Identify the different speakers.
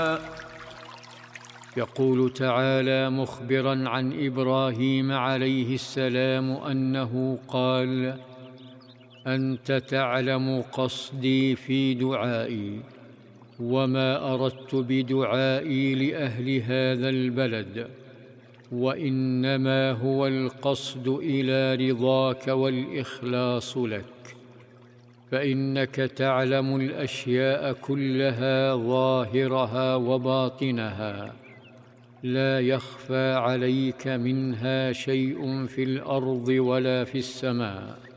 Speaker 1: يقول تعالى مخبرا عن إبراهيم عليه السلام أنه قال: أنت تعلم قصدي في دعائي، وما أردت بدعائي لأهل هذا البلد، وإنما هو القصد إلى رضاك والإخلاص لك، فإنك تعلم الأشياء كلها ظاهرها وباطنها، لا يخفى عليك منها شيء في الأرض ولا في السماء.